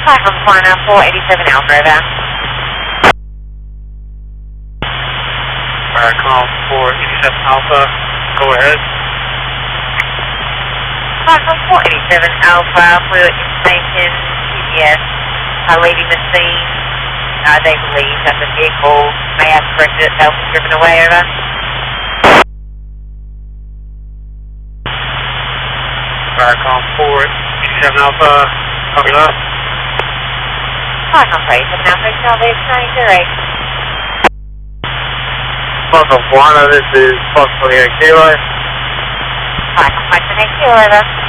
From 487 Alpha, over. Alright, call 487 Alpha, go ahead. From 487 Alpha, for your information, CBS, leaving the scene. They believe that the vehicle may have corrected itself and driven away, over. Alright, call 487 Alpha, copy that. From 487 Alpha, salvation 908. Welcome, Juana, this is Fox 28 Kilo. From 28 Kilo, over.